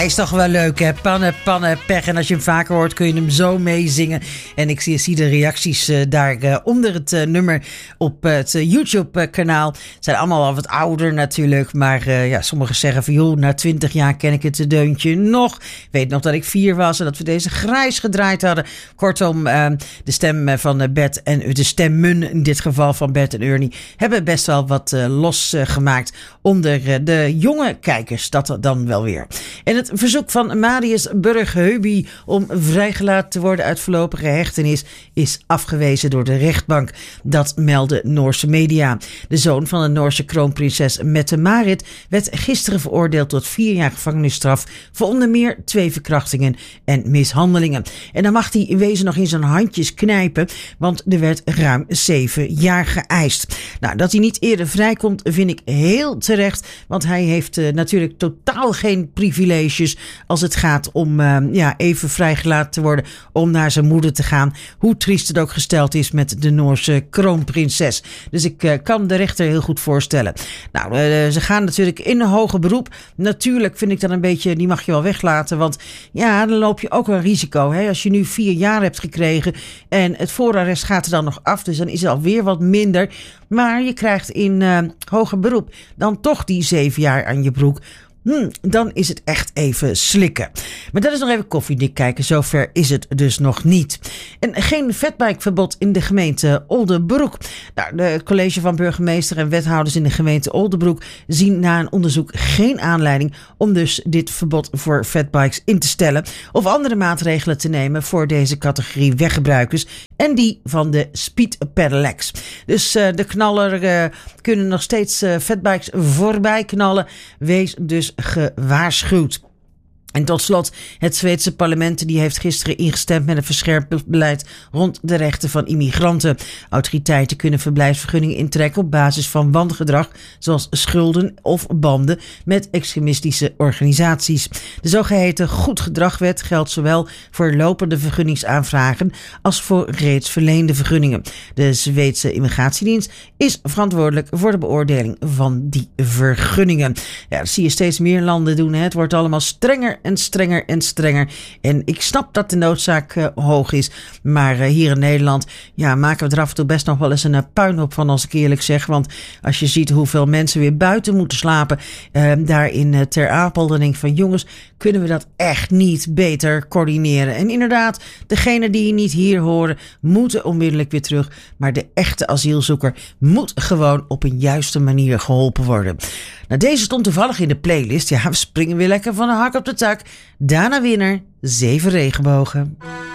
hij is toch wel leuk, hè? Pannen, pannen, pech. En als je hem vaker hoort, kun je hem zo meezingen. En ik zie de reacties daar onder het nummer op het YouTube-kanaal. Zijn allemaal al wat ouder natuurlijk. Maar sommigen zeggen van, joh, na 20 jaar ken ik het deuntje nog. Ik weet nog dat ik 4 was en dat we deze grijs gedraaid hadden. Kortom, de stem van Bert en de stemmen, in dit geval van Bert en Ernie, hebben best wel wat losgemaakt onder de jonge kijkers. Dat dan wel weer. En het verzoek van Marius Burgheuby om vrijgelaten te worden uit voorlopige hechtenis is afgewezen door de rechtbank. Dat melden Noorse media. De zoon van de Noorse kroonprinses Mette-Marit werd gisteren veroordeeld tot 4 jaar gevangenisstraf voor onder meer 2 verkrachtingen en mishandelingen. En dan mag hij in wezen nog in zijn handjes knijpen, want er werd ruim 7 jaar geëist. Nou, dat hij niet eerder vrijkomt vind ik heel terecht, want hij heeft natuurlijk totaal geen privileges als het gaat om even vrijgelaten te worden om naar zijn moeder te gaan. Hoe triest het ook gesteld is met de Noorse kroonprinses. Dus ik kan de rechter heel goed voorstellen. Nou, ze gaan natuurlijk in een hoger beroep. Natuurlijk vind ik dat een beetje, die mag je wel weglaten, want ja, dan loop je ook een risico. Hè? Als je nu 4 jaar hebt gekregen en het voorarrest gaat er dan nog af, dus dan is het alweer wat minder. Maar je krijgt in hoger beroep dan toch die 7 jaar aan je broek. Dan is het echt even slikken. Maar dat is nog even koffiedik kijken. Zover is het dus nog niet. En geen fatbikeverbod in de gemeente Oldebroek. Nou, het college van burgemeester en wethouders in de gemeente Oldebroek zien na een onderzoek geen aanleiding om dus dit verbod voor fatbikes in te stellen of andere maatregelen te nemen voor deze categorie weggebruikers en die van de speed pedelecs. Dus de knaller kunnen nog steeds fatbikes voorbij knallen. Wees dus gewaarschuwd. En tot slot, het Zweedse parlement die heeft gisteren ingestemd met een verscherpt beleid rond de rechten van immigranten. Autoriteiten kunnen verblijfsvergunningen intrekken op basis van wangedrag, zoals schulden of banden met extremistische organisaties. De zogeheten goed gedragwet geldt zowel voor lopende vergunningsaanvragen als voor reeds verleende vergunningen. De Zweedse immigratiedienst is verantwoordelijk voor de beoordeling van die vergunningen. Ja, dat zie je steeds meer landen doen. Hè. Het wordt allemaal strenger en strenger en strenger. En ik snap dat de noodzaak hoog is. Maar hier in Nederland maken we er af en toe best nog wel eens een puinhoop van, als ik eerlijk zeg. Want als je ziet hoeveel mensen weer buiten moeten slapen daar in Ter Apel, dan denk ik van, jongens, kunnen we dat echt niet beter coördineren? En inderdaad, degenen die niet hier horen, moeten onmiddellijk weer terug. Maar de echte asielzoeker moet gewoon op een juiste manier geholpen worden. Nou, deze stond toevallig in de playlist. Ja, we springen weer lekker van de hak op de tak. Daarna winnaar 7 regenbogen.